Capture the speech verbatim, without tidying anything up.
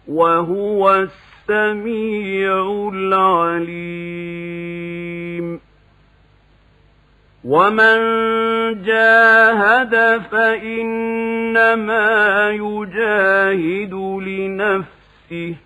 وهو السميع العليم. ومن جاهد فإنما يجاهد لنفسه